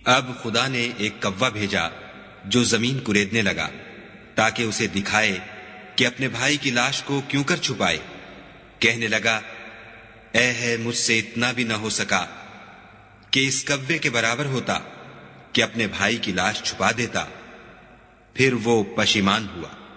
अब खुदा ने एक कव्वा भेजा जो जमीन कुरेदने लगा ताकि उसे दिखाए कि अपने भाई की लाश को क्यों कर छुपाए। कहने लगा, ऐ है मुझसे इतना भी न हो सका कि इस कव्वे के बराबर होता कि अपने भाई की लाश छुपा देता। फिर वो पशिमान हुआ।